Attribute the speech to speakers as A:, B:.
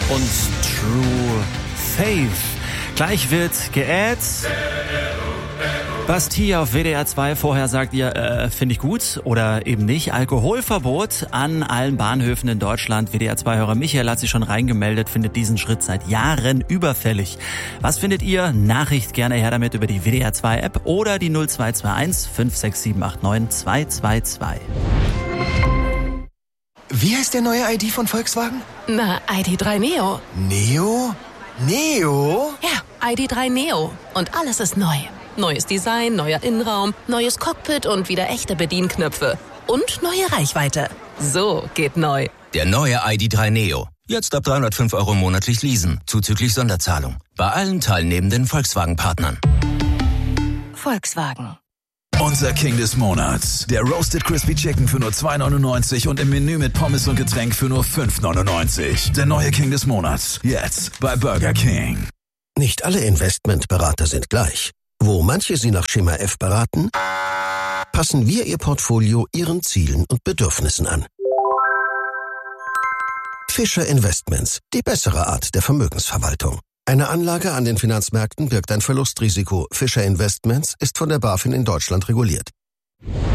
A: und True Faith. Gleich wird geäht. Bastille auf WDR 2. Vorher sagt ihr, finde ich gut oder eben nicht. Alkoholverbot an allen Bahnhöfen in Deutschland. WDR 2-Hörer Michael hat sich schon reingemeldet, findet diesen Schritt seit Jahren überfällig. Was findet ihr? Nachricht gerne her damit über die WDR 2 App oder die 0221 56789 222.
B: Wie heißt der neue ID von Volkswagen?
C: Na, ID.3 Neo.
B: Neo? Neo?
C: Ja, ID.3 Neo. Und alles ist neu. Neues Design, neuer Innenraum, neues Cockpit und wieder echte Bedienknöpfe. Und neue Reichweite. So geht neu.
D: Der neue ID.3 Neo. Jetzt ab 305 € monatlich leasen, zuzüglich Sonderzahlung. Bei allen teilnehmenden Volkswagen-Partnern.
C: Volkswagen.
E: Unser King des Monats. Der Roasted Crispy Chicken für nur 2,99 und im Menü mit Pommes und Getränk für nur 5,99. Der neue King des Monats. Jetzt bei Burger King.
F: Nicht alle Investmentberater sind gleich. Wo manche Sie nach Schema F beraten, passen wir Ihr Portfolio Ihren Zielen und Bedürfnissen an. Fischer Investments, die bessere Art der Vermögensverwaltung. Eine Anlage an den Finanzmärkten birgt ein Verlustrisiko. Fischer Investments ist von der BaFin in Deutschland reguliert.